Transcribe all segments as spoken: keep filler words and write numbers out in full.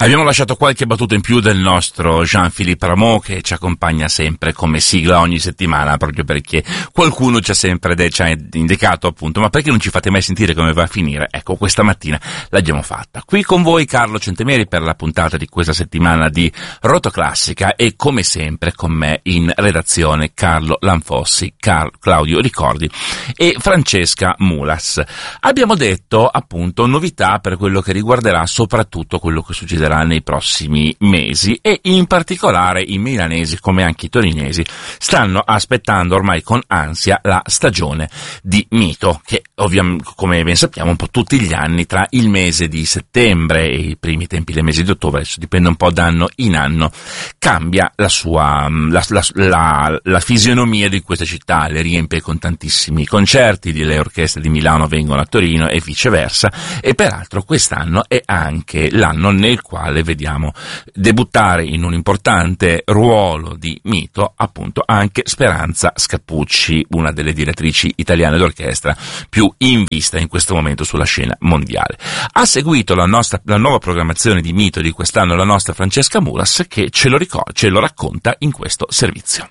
Abbiamo lasciato qualche battuta in più del nostro Jean-Philippe Rameau, che ci accompagna sempre come sigla ogni settimana, proprio perché qualcuno ci ha sempre de- ci ha indicato appunto: ma perché non ci fate mai sentire come va a finire? Ecco, questa mattina l'abbiamo fatta. Qui con voi Carlo Centemeri per la puntata di questa settimana di Rotoclassica, e come sempre con me in redazione Carlo Lanfossi, Car- Claudio Ricordi e Francesca Mulas. Abbiamo detto appunto novità per quello che riguarderà soprattutto quello che succederà nei prossimi mesi, e in particolare i milanesi come anche i torinesi stanno aspettando ormai con ansia la stagione di Mito, che ovviamente, come ben sappiamo, un po' tutti gli anni tra il mese di settembre e i primi tempi del mese di ottobre, adesso dipende un po' da anno in anno, cambia la sua la, la, la, la fisionomia di questa città, le riempie con tantissimi concerti, le orchestre di Milano vengono a Torino e viceversa, e peraltro quest'anno è anche l'anno nel quale vediamo debuttare in un importante ruolo di Mito appunto anche Speranza Scappucci, una delle direttrici italiane d'orchestra più in vista in questo momento sulla scena mondiale. Ha seguito la nostra la nuova programmazione di Mito di quest'anno la nostra Francesca Mulas, che ce lo, ricor- ce lo racconta in questo servizio.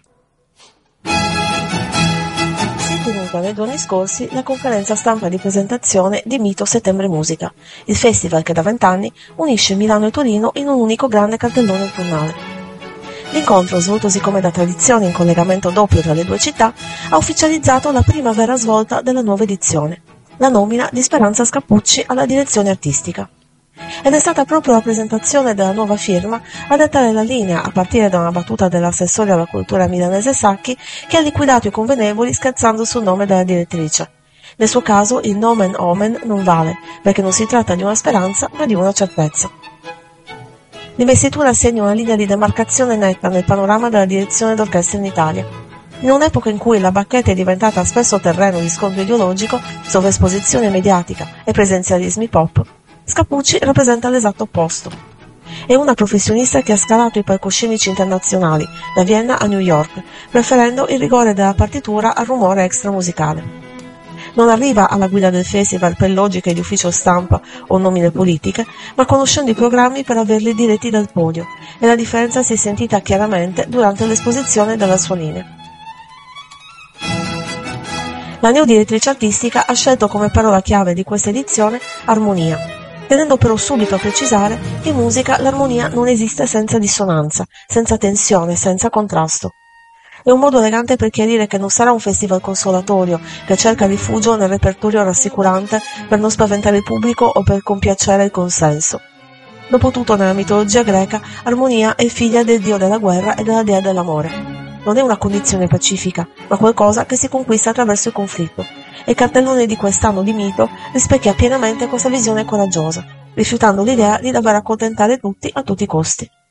Tenuta nei giorni scorsi la conferenza stampa di presentazione di Mito Settembre Musica, il festival che da vent'anni unisce Milano e Torino in un unico grande cartellone autunnale. L'incontro, svoltosi come da tradizione in collegamento doppio tra le due città, ha ufficializzato la prima vera svolta della nuova edizione, la nomina di Speranza Scappucci alla direzione artistica. Ed è stata proprio la presentazione della nuova firma a dettare la linea, a partire da una battuta dell'assessore alla cultura milanese Sacchi, che ha liquidato i convenevoli scherzando sul nome della direttrice. Nel suo caso il nomen omen non vale, perché non si tratta di una speranza ma di una certezza. L'investitura segna una linea di demarcazione netta nel panorama della direzione d'orchestra in Italia. In un'epoca in cui la bacchetta è diventata spesso terreno di scontro ideologico, sovraesposizione mediatica e presenzialismi pop, Scappucci rappresenta l'esatto opposto. È una professionista che ha scalato i palcoscenici internazionali, da Vienna a New York, preferendo il rigore della partitura al rumore extramusicale. Non arriva alla guida del festival per logiche di ufficio stampa o nomine politiche, ma conoscendo i programmi per averli diretti dal podio, e la differenza si è sentita chiaramente durante l'esposizione della sua linea. La neodirettrice artistica ha scelto come parola chiave di questa edizione armonia, tenendo però subito a precisare che in musica l'armonia non esiste senza dissonanza, senza tensione, senza contrasto. È un modo elegante per chiarire che non sarà un festival consolatorio che cerca rifugio nel repertorio rassicurante per non spaventare il pubblico o per compiacere il consenso. Dopotutto, nella mitologia greca, armonia è figlia del dio della guerra e della dea dell'amore. Non è una condizione pacifica, ma qualcosa che si conquista attraverso il conflitto. E il cartellone di quest'anno di Mito rispecchia pienamente questa visione coraggiosa, rifiutando l'idea di dover accontentare tutti a tutti i costi.